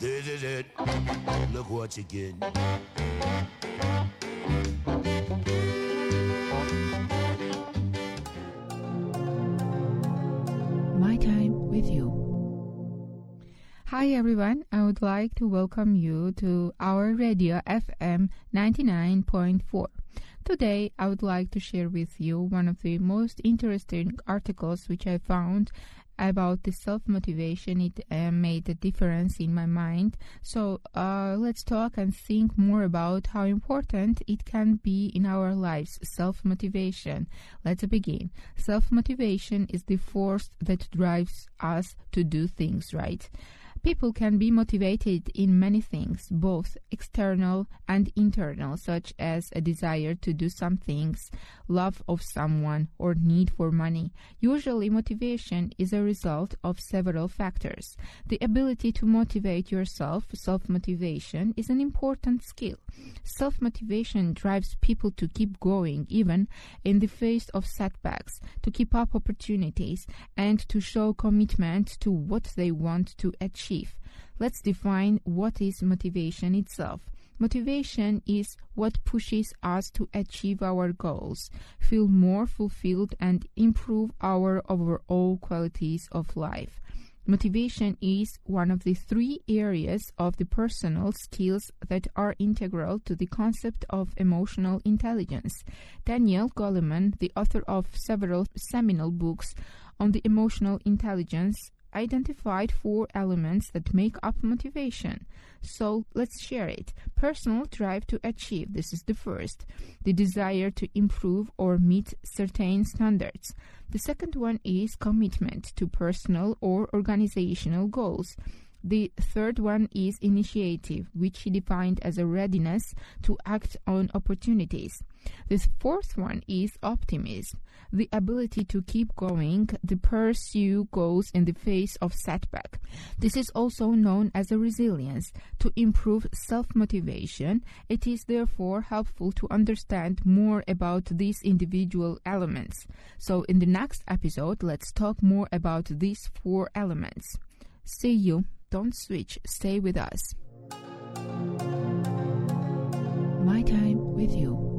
This is it. Look what you get. My time with you. Hi everyone, I would like to welcome you to our radio FM 99.4. Today I would like to share with you one of the most interesting articles which I found about the self-motivation. It made a difference in my mind. So let's talk and think more about how important it can be in our lives. Self-motivation. Let's begin. Self-motivation is the force that drives us to do things, right? People can be motivated in many things, both external and internal, such as a desire to do some things, love of someone, or need for money. Usually, motivation is a result of several factors. The ability to motivate yourself, self-motivation, is an important skill. Self-motivation drives people to keep going, even in the face of setbacks, to keep up opportunities, and to show commitment to what they want to achieve. Let's define what is motivation itself. Motivation is what pushes us to achieve our goals, feel more fulfilled, and improve our overall qualities of life. Motivation is one of the three areas of the personal skills that are integral to the concept of emotional intelligence. Daniel Goleman, the author of several seminal books on the emotional intelligence, identified 4 elements that make up motivation. So let's share it. Personal drive to achieve. This is the first. The desire to improve or meet certain standards. The second one is commitment to personal or organizational goals. The third one is initiative, which he defined as a readiness to act on opportunities. The fourth one is optimism, the ability to keep going, to pursue goals in the face of setback. This is also known as a resilience. To improve self-motivation, it is therefore helpful to understand more about these individual elements. So in the next episode, let's talk more about these 4 elements. See you. Don't switch. Stay with us. My time with you.